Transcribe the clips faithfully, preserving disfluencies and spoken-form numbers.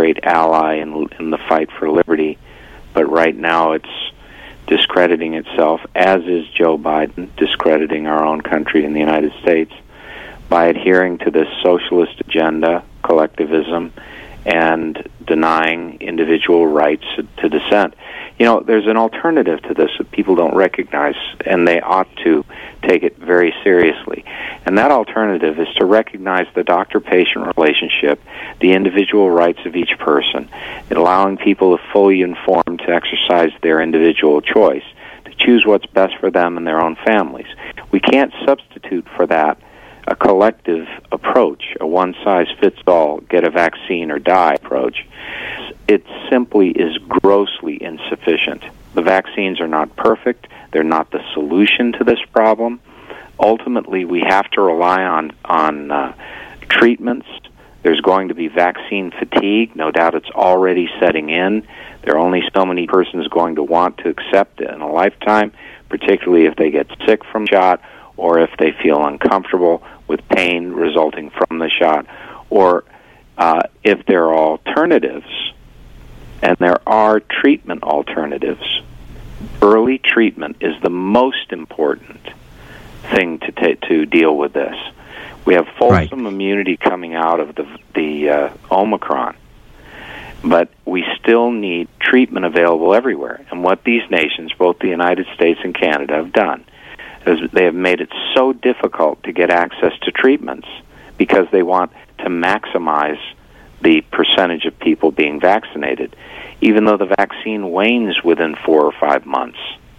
great ally in, in the fight for liberty, but right now it's discrediting itself, as is Joe Biden, discrediting our own country in the United States by adhering to this socialist agenda, collectivism, and denying individual rights to dissent. You know, there's an alternative to this that people don't recognize, and they ought to take it very seriously. And that alternative is to recognize the doctor-patient relationship, the individual rights of each person, and allowing people to fully informed to exercise their individual choice, to choose what's best for them and their own families. We can't substitute for that a collective approach, a one-size-fits-all, get a vaccine or die approach. It simply is grossly insufficient. The vaccines are not perfect. They're not the solution to this problem. Ultimately, we have to rely on, on uh, treatments. There's going to be vaccine fatigue. No doubt it's already setting in. There are only so many persons going to want to accept it in a lifetime, particularly if they get sick from the shot or if they feel uncomfortable with pain resulting from the shot, or uh, if there are alternatives, and there are treatment alternatives. Early treatment is the most important thing to ta- to deal with this. We have fulsome right. immunity coming out of the the uh, Omicron, but we still need treatment available everywhere. And what these nations, both the United States and Canada, have done is they have made it so difficult to get access to treatments because they want to maximize the percentage of people being vaccinated, even though the vaccine wanes within four or five months.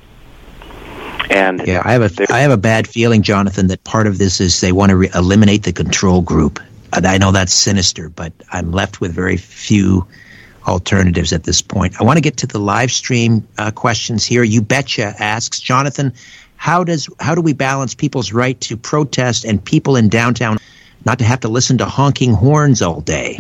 And yeah, I have a I have a bad feeling, Jonathan, that part of this is they want to re- eliminate the control group. I know that's sinister, but I'm left with very few alternatives at this point. I want to get to the live stream uh, questions here. You Betcha asks, Jonathan, how does how do we balance people's right to protest and people in downtown not to have to listen to honking horns all day?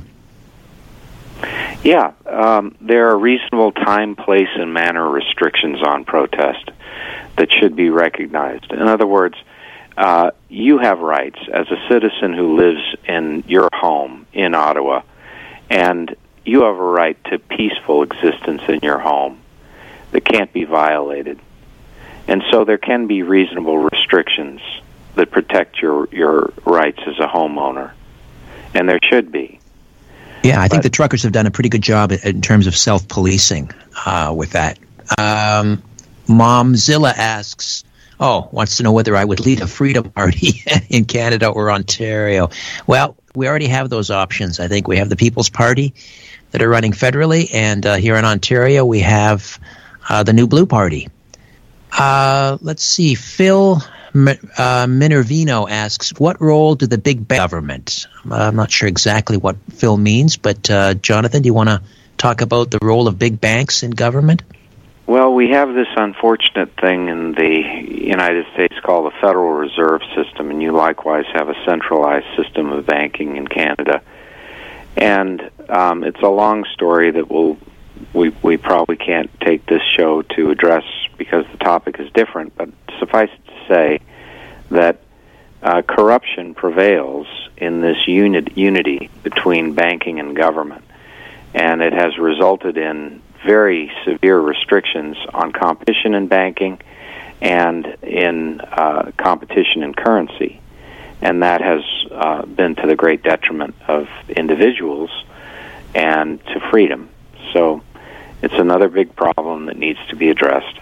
Yeah, um, there are reasonable time, place, and manner restrictions on protest that should be recognized. In other words, uh, you have rights as a citizen who lives in your home in Ottawa, and you have a right to peaceful existence in your home that can't be violated. And so there can be reasonable restrictions that protect your, your rights as a homeowner, and there should be. Yeah, I think but, the truckers have done a pretty good job in terms of self-policing uh, with that. Um, Momzilla asks, oh, wants to know whether I would lead a freedom party in Canada or Ontario. Well, we already have those options. I think we have the People's Party that are running federally, and uh, here in Ontario we have uh, the New Blue Party. Uh, let's see, Phil uh, Minervino asks, what role do the big government? I'm not sure exactly what Phil means, but uh, Jonathan, do you want to talk about the role of big banks in government? Well, we have this unfortunate thing in the United States called the Federal Reserve System, and you likewise have a centralized system of banking in Canada. And um, it's a long story that we'll, we we probably can't take this show to address because the topic is different, but suffice it to say that uh, corruption prevails in this unit, unity between banking and government, and it has resulted in very severe restrictions on competition in banking and in uh, competition in currency. And that has uh, been to the great detriment of individuals and to freedom. So it's another big problem that needs to be addressed.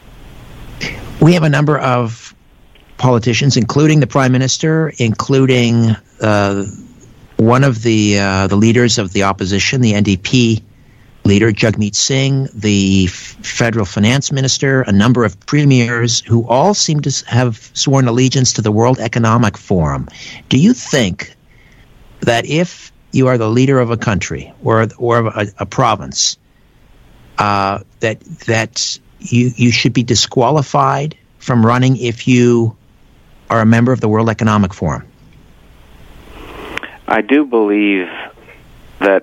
We have a number of politicians, including the Prime Minister, including uh, one of the uh, the leaders of the opposition, the N D P leader, Jagmeet Singh, the f- federal finance minister, a number of premiers who all seem to have sworn allegiance to the World Economic Forum. Do you think that if you are the leader of a country or or of a, a province, uh, that that you you should be disqualified from running if you are a member of the World Economic Forum? I do believe that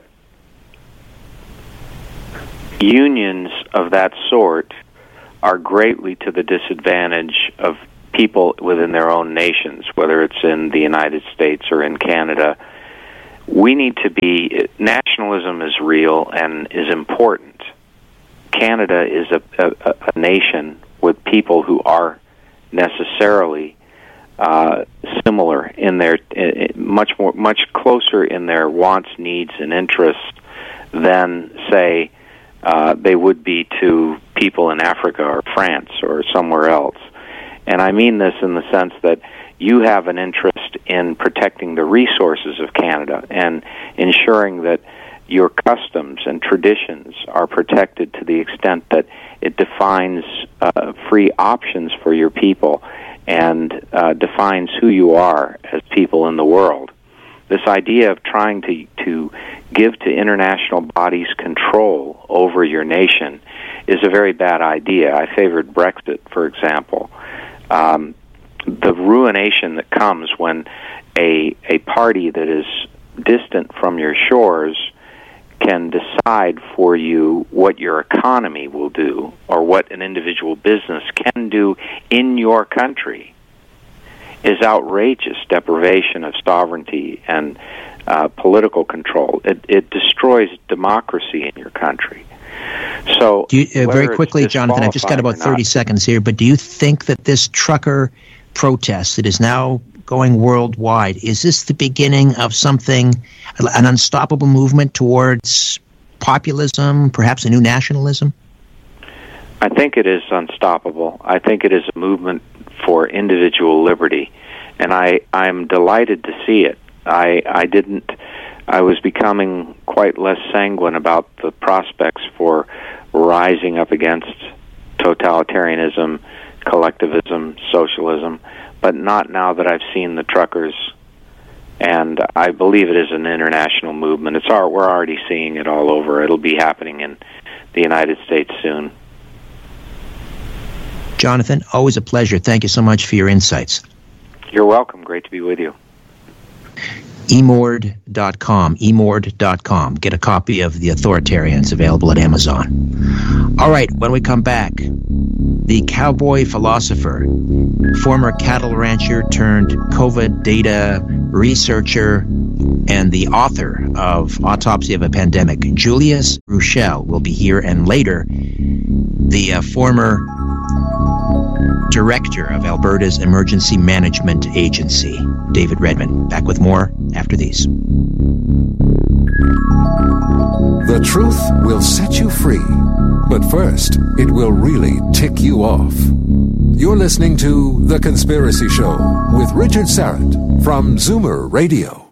unions of that sort are greatly to the disadvantage of people within their own nations, whether it's in the United States or in Canada. we need to be, nationalism is real and is important. Canada is a, a, a nation with people who are necessarily uh, similar in their, much more, much closer in their wants, needs, and interests than, say, uh, they would be to people in Africa or France or somewhere else. And I mean this in the sense that you have an interest in protecting the resources of Canada and ensuring that your customs and traditions are protected to the extent that it defines uh, free options for your people and uh, defines who you are as people in the world. This idea of trying to, to give to international bodies control over your nation is a very bad idea. I favored Brexit, for example. Um, the ruination that comes when a a party that is distant from your shores can decide for you what your economy will do or what an individual business can do in your country is outrageous deprivation of sovereignty and uh, political control. It, it destroys democracy in your country. So, do you, uh, very quickly, Jonathan, I've just got about thirty seconds here, but do you think that this trucker protest that is now going worldwide, is this the beginning of something, an unstoppable movement towards populism, perhaps a new nationalism? I think it is unstoppable. I think it is a movement for individual liberty, and I, I'm delighted to see it. I, I didn't, I was becoming quite less sanguine about the prospects for rising up against totalitarianism, collectivism, socialism, but not now that I've seen the truckers, and I believe it is an international movement. It's our, we're already seeing it all over. It'll be happening in the United States soon. Jonathan, always a pleasure. Thank you so much for your insights. You're welcome. Great to be with you. e mord dot com, e mord dot com. Get a copy of The Authoritarian. It's available at Amazon. All right, when we come back, the cowboy philosopher, former cattle rancher turned COVID data researcher, and the author of Autopsy of a Pandemic, Julius Ruschel, will be here, and later, the uh, former director of Alberta's Emergency Management Agency, David Redman. Back with more after these. The truth will set you free, but first, it will really tick you off. You're listening to The Conspiracy Show with Richard Syrett from Zoomer Radio.